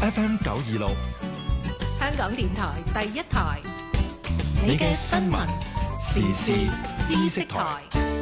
FM 926， 香港電台第一台， 你嘅新聞時事知識台。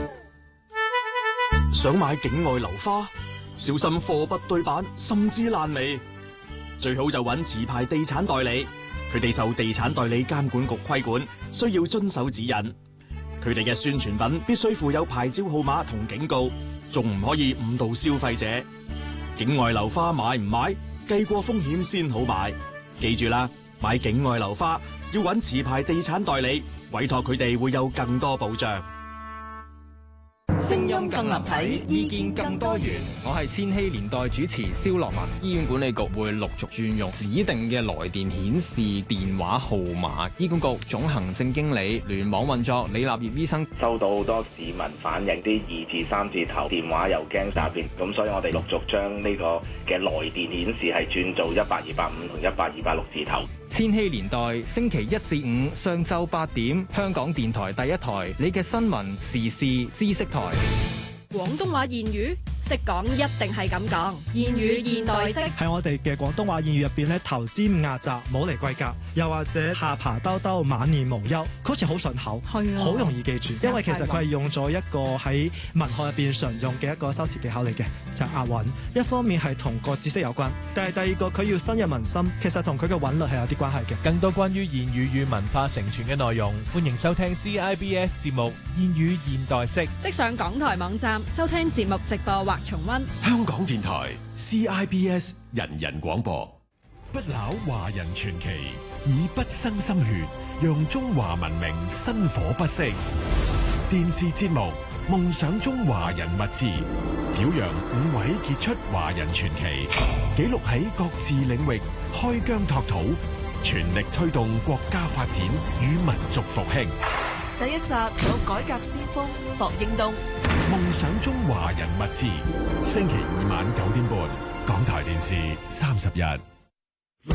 想買境外樓花，小心貨不對版，甚至爛尾。最好就揾持牌地產代理，佢哋受地產代理監管局規管，需要遵守指引。佢哋嘅宣傳品必須附有牌照號碼同警告，仲唔可以誤導消費者。境外樓花買唔買，計過風險先好買。記住啦，買境外樓花要揾持牌地產代理，委託佢哋會有更多保障。 聲音更立體，意見更多元。我係千禧年代主持蕭樂文。醫院管理局會陸續轉用指定嘅來電顯示電話號碼。醫管局總行政經理聯網運作李立業醫生收到好多市民反映啲2至3字頭電話又驚詐騙，咁所以我哋陸續將呢個嘅來電顯示係轉做18、25同18、26字頭。 千禧年代星期1至5上晝8點，香港電台第一台，你嘅新聞時事知識台。 廣東話諺語識講一定係咁講，諺語現代式喺我哋嘅廣東話諺語入邊咧，頭尖壓窄冇嚟貴格，又或者下巴兜兜晚年無憂，好似好順口，係好容易記住。因為其實佢係用咗一個喺文學入邊常用嘅一個修辭技巧嚟嘅，就係押韻。一方面係同個知識有關，但係第二個佢要深入民心，其實同佢嘅韻律係有啲關係嘅。 更多關於諺語與文化承傳嘅內容，歡迎收聽 CIBS 節目《諺語現代式》， 即上港台網站收聽節目直播或重溫。 香港電台 CIBS 人人廣播， 不朽華人傳奇，以不生心血，讓中華文明薪火不息。電視節目《夢想中華人物誌》，表揚5位傑出華人傳奇，記錄喺各自領域開疆拓土，全力推動國家發展與民族復興。 第一集有改革先鋒霍英東， 夢想中華人物誌，星期2晚9點半，港台電視31。